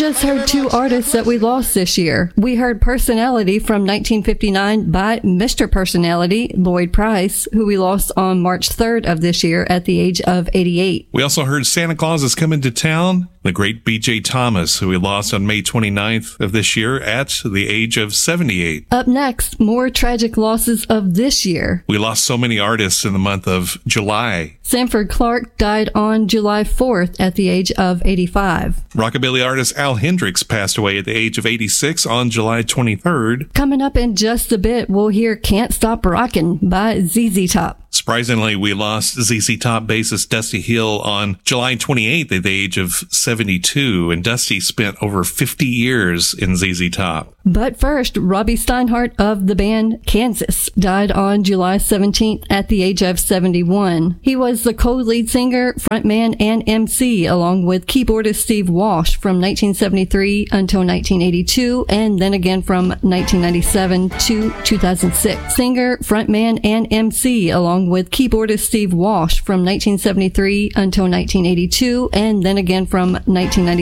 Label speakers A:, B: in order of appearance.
A: just heard two artists that we lost this year. We heard Personality from 1959 by Mr. Personality, Lloyd Price, who we lost on March 3rd of this year at the age of 88.
B: We also heard Santa Claus is Coming to Town, the great B.J. Thomas, who we lost on May 29th of this year at the age of 78.
A: Up next, more tragic losses of this year.
B: We lost so many artists in the month of July.
A: Sanford Clark died on July 4th at the age of 85.
B: Rockabilly artist Al Hendricks passed away at the age of 86 on July 23rd.
A: Coming up in just a bit, we'll hear Can't Stop Rockin' by ZZ Top.
B: Surprisingly, we lost ZZ Top bassist Dusty Hill on July 28th at the age of 72, and Dusty spent over 50 years in ZZ Top.
A: But first, Robbie Steinhardt of the band Kansas died on July 17th at the age of 71. He was the co-lead singer, frontman, and MC, along with keyboardist Steve Walsh from 1973 until 1982, and then again from 1997 to 2006. Singer, frontman, and MC, along with keyboardist Steve Walsh from 1973 until 1982, and then again from 1997